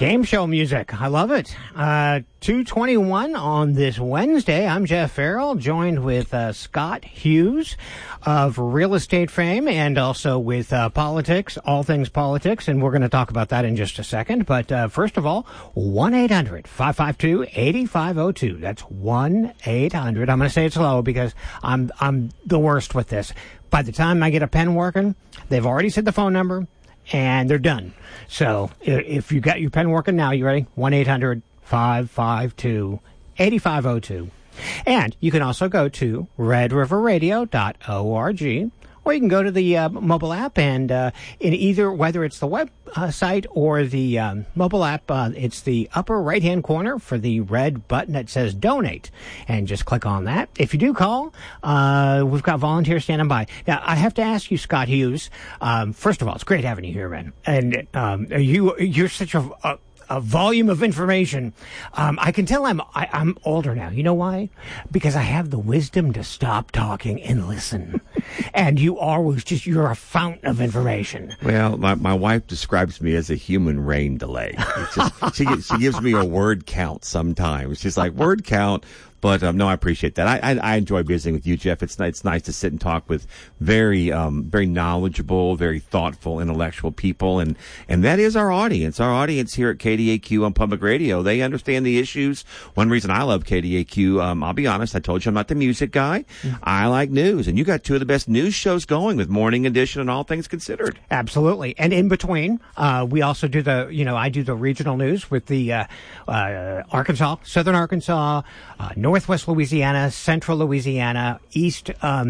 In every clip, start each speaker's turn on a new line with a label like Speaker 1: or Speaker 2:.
Speaker 1: Game show music. I love it. 2:21 on this Wednesday. I'm Jeff Farrell, joined with Scott Hughes of real estate fame and also with politics, all things politics, and we're going to talk about that in just a second. But first of all, 1-800-552-8502. That's 1-800. I'm going to say it slow because I'm the worst with this. By the time I get a pen working, they've already said the phone number, and they're done. So if you got your pen working now, you ready? 1-800-552-8502. And you can also go to redriverradio.org, or you can go to the mobile app, and in either, whether it's the web site or the mobile app, it's the upper right-hand corner for the red button that says donate, and just click on that. If you do call, we've got volunteers standing by. Now, I have to ask you, Scott Hughes, first of all, it's great having you here, man. And you're such a volume of information. I can tell I'm older now. You know why? Because I have the wisdom to stop talking and listen. And you're a fountain of information.
Speaker 2: Well, my wife describes me as a human rain delay. It's just, she gives me a word count sometimes. She's like, word count. But no, I appreciate that. I enjoy visiting with you, Jeff. It's nice to sit and talk with very knowledgeable, very thoughtful, intellectual people, and that is our audience. Our audience here at KDAQ on public radio, they understand the issues. One reason I love KDAQ, I'll be honest, I told you I'm not the music guy. Mm-hmm. I like news, and you got two of the best news shows going with Morning Edition and All Things Considered.
Speaker 1: Absolutely, and in between, we also do I do the regional news with the Arkansas, Southern Arkansas, Northwest Louisiana, Central Louisiana, East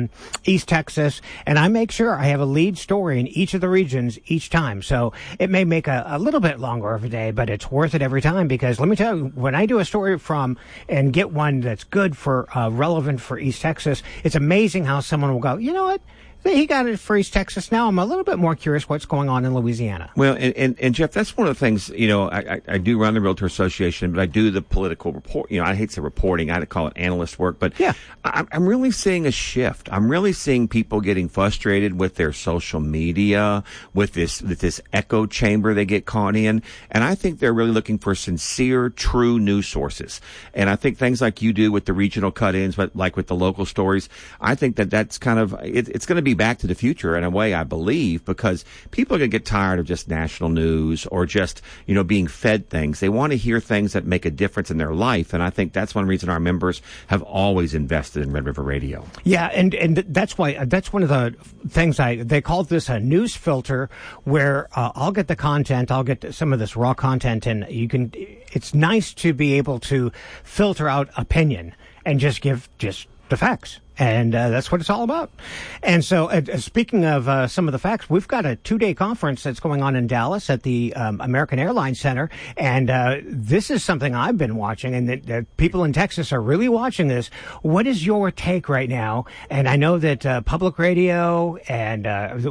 Speaker 1: Texas, and I make sure I have a lead story in each of the regions each time. So it may make a little bit longer of a day, but it's worth it every time, because let me tell you, when I do a story and get one that's good for relevant for East Texas, it's amazing how someone will go, you know what? He got it for East Texas. Now I'm a little bit more curious what's going on in Louisiana.
Speaker 2: Well, and Jeff, that's one of the things, I do run the Realtor Association, but I do the political report. I hate to say reporting. I call it analyst work. But yeah, I'm really seeing a shift. I'm really seeing people getting frustrated with their social media, with this echo chamber they get caught in. And I think they're really looking for sincere, true news sources. And I think things like you do with the regional cut-ins, but like with the local stories, I think that's kind of, it's going to be back to the future in a way, I believe, because people are going to get tired of just national news or just, being fed things. They want to hear things that make a difference in their life. And I think that's one reason our members have always invested in Red River Radio.
Speaker 1: Yeah. And that's why, that's one of the things they call this a news filter, where I'll get the content, I'll get some of this raw content, and it's nice to be able to filter out opinion and just give the facts. And that's what it's all about. And so, speaking of some of the facts, we've got a 2-day conference that's going on in Dallas at the American Airlines Center. And this is something I've been watching, and that people in Texas are really watching this. What is your take right now? And I know that public radio and,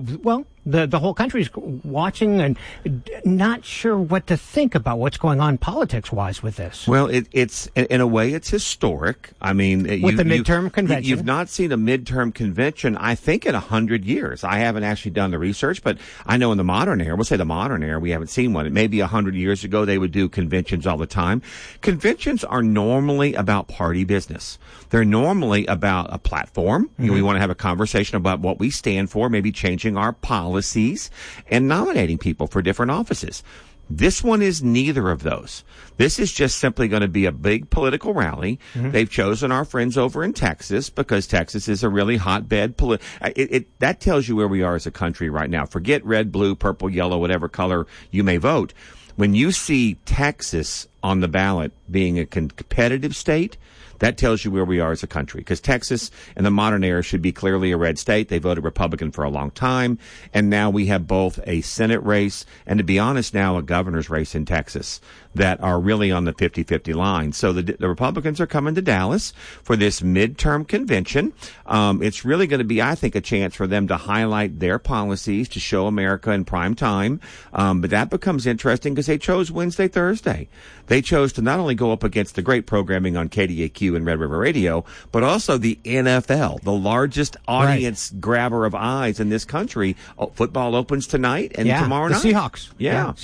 Speaker 1: the whole country's watching and not sure what to think about what's going on politics-wise with this.
Speaker 2: Well, it's in a way, it's historic. I mean,
Speaker 1: with the midterm convention.
Speaker 2: You've not seen a midterm convention, I think, in 100 years. I haven't actually done the research, but I know in the modern era, we haven't seen one. Maybe 100 years ago, they would do conventions all the time. Conventions are normally about party business. They're normally about a platform. Mm-hmm. We want to have a conversation about what we stand for, maybe changing our policies and nominating people for different offices. This one is neither of those. This is just simply going to be a big political rally. Mm-hmm. They've chosen our friends over in Texas because Texas is a really hotbed. That tells you where we are as a country right now. Forget red, blue, purple, yellow, whatever color you may vote. When you see Texas on the ballot being a competitive state, that tells you where we are as a country, because Texas in the modern era should be clearly a red state. They voted Republican for a long time, and now we have both a Senate race and, to be honest, now a governor's race in Texas that are really on the 50-50 line. So the Republicans are coming to Dallas for this midterm convention. It's really going to be, I think, a chance for them to highlight their policies to show America in prime time. But that becomes interesting because they chose Wednesday, Thursday. They chose to not only go up against the great programming on KDAQ and Red River Radio, but also the NFL, the largest audience grabber of eyes in this country. Football opens tonight and tomorrow night.
Speaker 1: The Seahawks.
Speaker 2: Yeah.
Speaker 1: Seahawks. But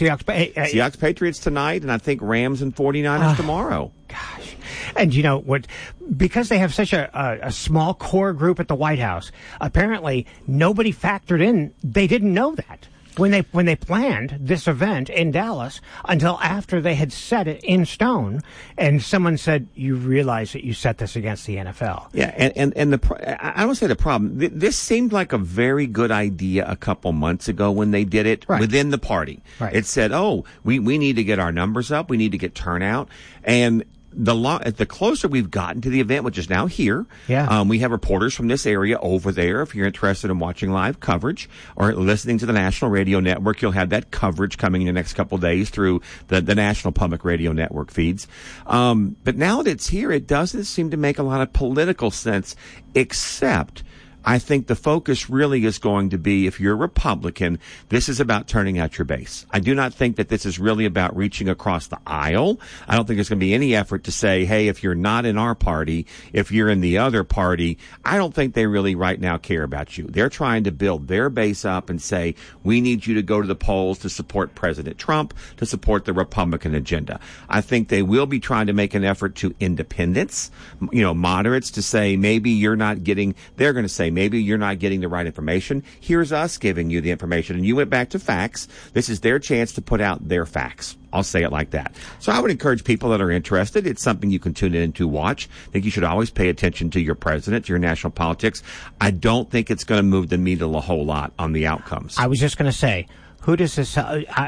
Speaker 2: Seahawks Patriots tonight, and I think Rams and 49ers tomorrow.
Speaker 1: Gosh. And you know what? Because they have such a small core group at the White House, apparently nobody factored in. They didn't know that when they planned this event in Dallas until after they had set it in stone, and someone said, "You realize that you set this against the NFL."
Speaker 2: Yeah, and I don't say the problem. This seemed like a very good idea a couple months ago when they did it within the party.
Speaker 1: Right.
Speaker 2: It said, "Oh, we need to get our numbers up. We need to get turnout." And the closer we've gotten to the event, which is now here, we have reporters from this area over there. If you're interested in watching live coverage or listening to the National Radio Network, you'll have that coverage coming in the next couple of days through the National Public Radio Network feeds. But now that it's here, it doesn't seem to make a lot of political sense, except I think the focus really is going to be, if you're a Republican, this is about turning out your base. I do not think that this is really about reaching across the aisle. I don't think there's going to be any effort to say, hey, if you're not in our party, if you're in the other party, I don't think they really right now care about you. They're trying to build their base up and say, we need you to go to the polls to support President Trump, to support the Republican agenda. I think they will be trying to make an effort to independents, moderates, to say, maybe you're not getting, they're going to say, maybe you're not getting the right information. Here's us giving you the information. And you went back to facts. This is their chance to put out their facts. I'll say it like that. So I would encourage people that are interested. It's something you can tune in to watch. I think you should always pay attention to your president, to your national politics. I don't think it's going to move the needle a whole lot on the outcomes.
Speaker 1: I was just going to say, who does this,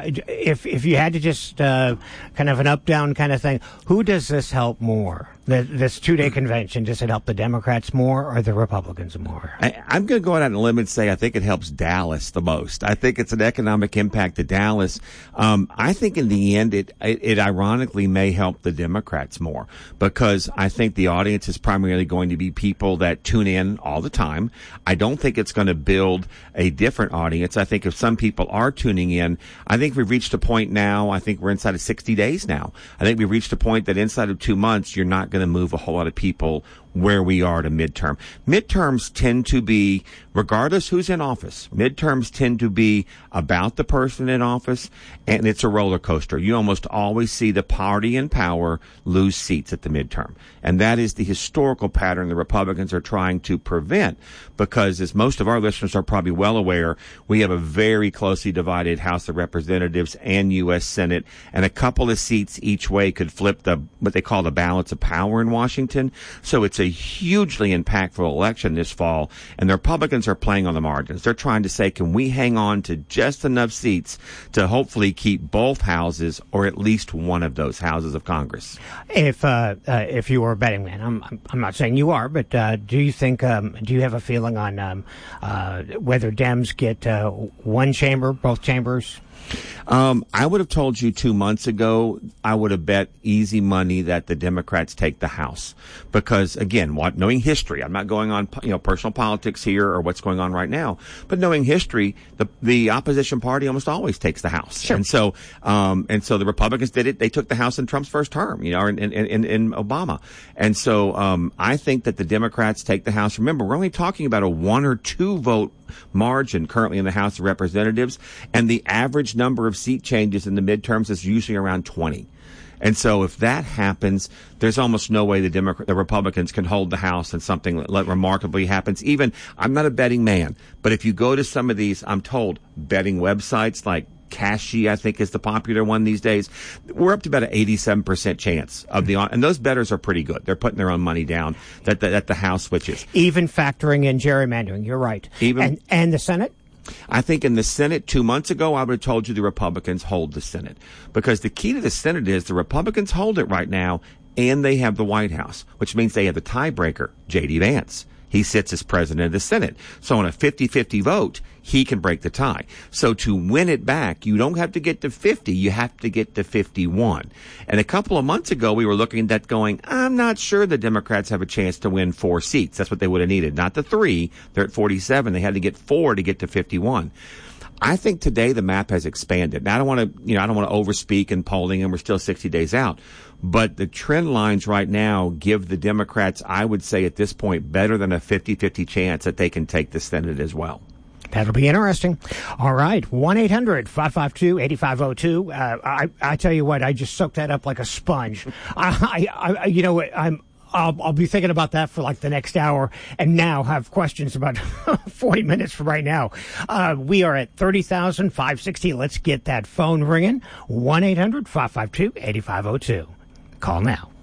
Speaker 1: if you had to just kind of an up-down kind of thing, who does this help more? This two-day convention, does it help the Democrats more or the Republicans more?
Speaker 2: I'm going to go out on a limb and say I think it helps Dallas the most. I think it's an economic impact to Dallas. I think in the end, it ironically may help the Democrats more, because I think the audience is primarily going to be people that tune in all the time. I don't think it's going to build a different audience. I think if some people are tuning in, I think we've reached a point now, I think we're inside of 60 days now. I think we've reached a point that inside of 2 months, you're not going to move a whole lot of people where we are to midterm. Midterms tend to be, regardless who's in office, midterms tend to be about the person in office, and it's a roller coaster. You almost always see the party in power lose seats at the midterm. And that is the historical pattern the Republicans are trying to prevent, because as most of our listeners are probably well aware, we have a very closely divided House of Representatives and U.S. Senate, and a couple of seats each way could flip what they call the balance of power in Washington. So it's a hugely impactful election this fall, and the Republicans are playing on the margins. They're trying to say, can we hang on to just enough seats to hopefully keep both houses, or at least one of those houses of Congress?
Speaker 1: If you were a betting man, I'm not saying you are, but do you think, do you have a feeling on whether Dems get one chamber, both chambers?
Speaker 2: I would have told you 2 months ago, I would have bet easy money that the Democrats take the House. Because, again, knowing history, I'm not going on, personal politics here or what's going on right now, but knowing history, the opposition party almost always takes the House.
Speaker 1: Sure.
Speaker 2: And so the Republicans did it. They took the House in Trump's first term, in Obama. And so, I think that the Democrats take the House. Remember, we're only talking about a 1 or 2 vote margin currently in the House of Representatives, and the average number of seat changes in the midterms is usually around 20. And so if that happens, there's almost no way the Republicans can hold the House and something remarkably happens. Even, I'm not a betting man, but if you go to some of these, I'm told, betting websites like Cashy, I think, is the popular one these days, we're up to about an 87% chance of and those bettors are pretty good. They're putting their own money down that the House switches.
Speaker 1: Even factoring in gerrymandering, you're right. And the Senate?
Speaker 2: I think in the Senate 2 months ago, I would have told you the Republicans hold the Senate, because the key to the Senate is the Republicans hold it right now, and they have the White House, which means they have the tiebreaker, J.D. Vance. He sits as president of the Senate. So on a 50-50 vote, he can break the tie. So to win it back, you don't have to get to 50, you have to get to 51. And a couple of months ago, we were looking at that going, I'm not sure the Democrats have a chance to win 4 seats. That's what they would have needed. Not the 3. They're at 47. They had to get 4 to get to 51. I think today the map has expanded. Now, I don't want to overspeak in polling, and we're still 60 days out. But the trend lines right now give the Democrats, I would say at this point, better than a 50-50 chance that they can take the Senate as well.
Speaker 1: That'll be interesting. All right. 1-800-552-8502. I tell you what, I just soaked that up like a sponge. You know what, I'll be thinking about that for like the next hour, and now have questions about 40 minutes from right now. We are at 30,560. Let's get that phone ringing. 1-800-552-8502. Call now.